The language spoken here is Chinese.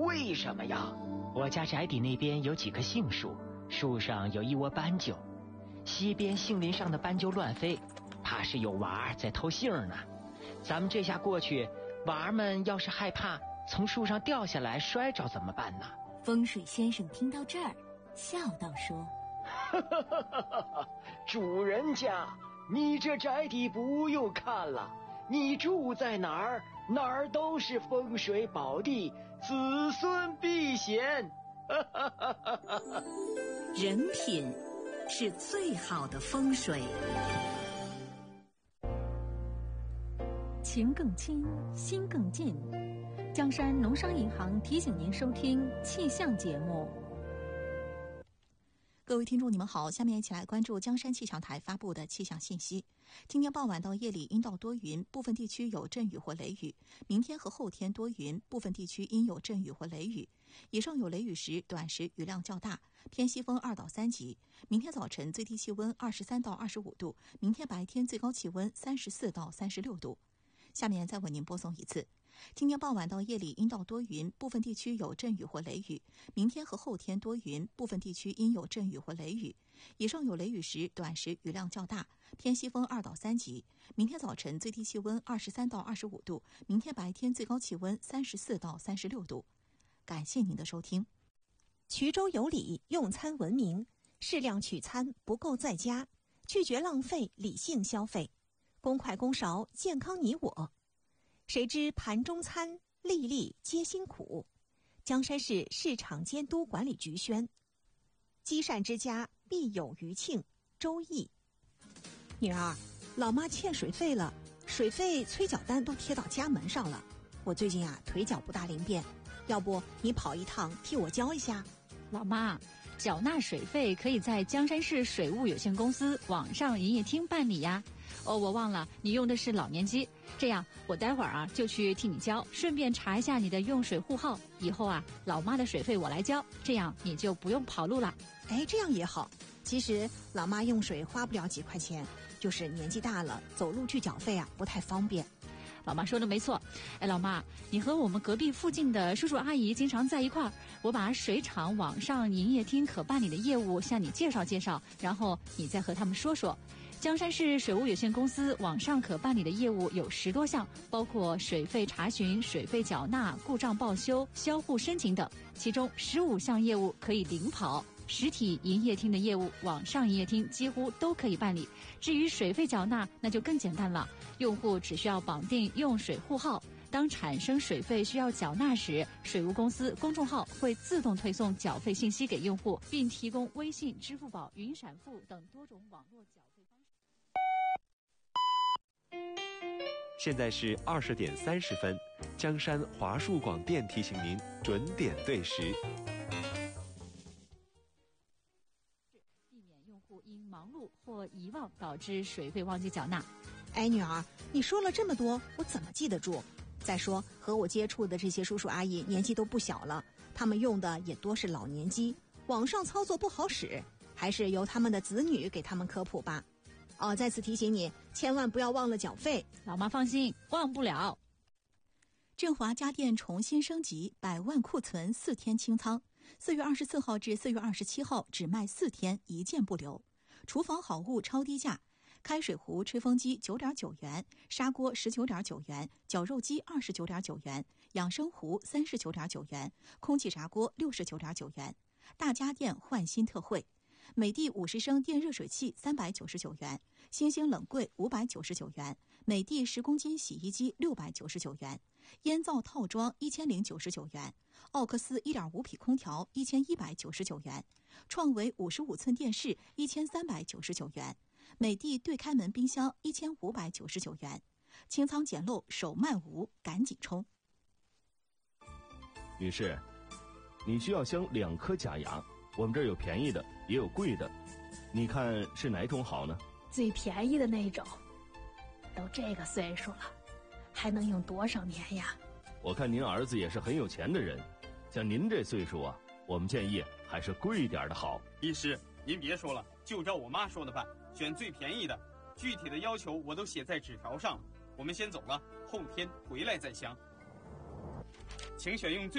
为什么呀？我家宅邸那边有几棵杏树，树上有一窝斑鸠，西边杏林上的斑鸠乱飞，怕是有娃儿在偷杏呢。咱们这下过去，娃儿们要是害怕从树上掉下来摔着怎么办呢？ 风水先生听到这儿，笑道说： 主人家，你这宅邸不用看了，你住在哪儿，哪儿都是风水宝地，子孙避险。 人品是最好的风水。 情更亲，心更近。江山农商银行提醒您收听气象节目。 各位听众你们好，下面一起来关注江山气象台发布的气象信息。今天傍晚到夜里阴到多云，部分地区有阵雨或雷雨。明天和后天多云，部分地区阴有阵雨或雷雨。以上有雷雨时，短时雨量较大，偏西风2到3级。明天早晨最低气温23到25度，明天白天最高气温34到36度。下面再为您播送一次。今天傍晚到夜里阴到多云，部分地区有阵雨或雷雨。明天和后天多云，部分地区阴有阵雨或雷雨。以上有雷雨时，短时雨量较大，偏西风2到3级。明天早晨最低气温23到25度，明天白天最高气温34到36度。感谢您的收听。 衢州有礼，用餐文明，适量取餐，不够在家，拒绝浪费，理性消费，公筷公勺，健康你我。谁知盘中餐，粒粒皆辛苦。江山市市场监督管理局宣。积善之家必有余庆。周易。女儿，老妈欠水费了，水费催缴单都贴到家门上了。我最近腿脚不大灵便，要不你跑一趟替我交一下？ 老妈，缴纳水费可以在江山市水务有限公司网上营业厅办理呀。哦，我忘了你用的是老年机，这样我待会儿就去替你交，顺便查一下你的用水户号，以后老妈的水费我来交，这样你就不用跑路了。 哎，这样也好。其实老妈用水花不了几块钱，就是年纪大了，走路去缴费不太方便。 老妈说的没错。哎，老妈，你和我们隔壁附近的叔叔阿姨经常在一块儿，我把水厂网上营业厅可办理的业务向你介绍介绍，然后你再和他们说说。江山市水务有限公司网上可办理的业务有10多项，包括水费查询、水费缴纳、故障报修、销户申请等，其中15项业务可以零跑。实体营业厅的业务，网上营业厅几乎都可以办理。至于水费缴纳，那就更简单了，用户只需要绑定用水户号，当产生水费需要缴纳时，水务公司公众号会自动推送缴费信息给用户，并提供微信、支付宝、云闪付等多种网络缴费方式。 现在是20点30分，江山华数广电提醒您准点对时。 避免用户因忙碌或遗忘导致水费忘记缴纳。 哎，女儿，你说了这么多，我怎么记得住？再说和我接触的这些叔叔阿姨年纪都不小了，他们用的也多是老年机，网上操作不好使，还是由他们的子女给他们科普吧。再次提醒你，千万不要忘了缴费。 老妈放心，忘不了。 振华家电重新升级，100万库存4天清仓，4月24号至4月27号只卖4天，1件不留。厨房好物超低价，开水壶、吹风机9.9元，砂锅19.9元，绞肉机29.9元，养生壶39.9元，空气炸锅69.9元。大家电换新特惠，美的50升电热水器399元，星星冷柜599元，美的10公斤洗衣机699元，烟灶套装1099元，奥克斯1.5匹空调1199元，创维55寸电视1399元，美的对开门冰箱1599元。清仓捡漏手慢无，赶紧冲！ 女士，你需要镶2颗假牙，我们这儿有便宜的，也有贵的，你看是哪种好呢？ 最便宜的那种。都这个岁数了，还能用多少年呀？ 我看您儿子也是很有钱的人，像您这岁数我们建议还是贵一点的好。 医师，您别说了，就照我妈说的办，选最便宜的，具体的要求我都写在纸条上了。我们先走了，后天回来再详。请选用最